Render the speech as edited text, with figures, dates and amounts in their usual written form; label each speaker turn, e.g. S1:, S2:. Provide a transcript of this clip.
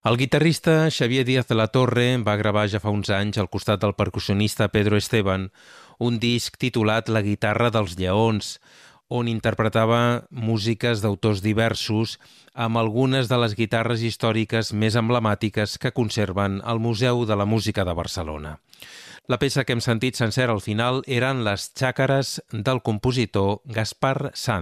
S1: El guitarrista Xavier Díaz de la Torre va gravar ja fa uns anys al costat del percussionista Pedro Esteban un disc titulat La guitarra dels lleons, on interpretava músiques d'autors diversos amb algunes de les guitarres històriques més emblemàtiques que conserven al Museu de la Música de Barcelona. La peça que hem sentit sencera al final eren les xàcares del compositor Gaspar Sanz.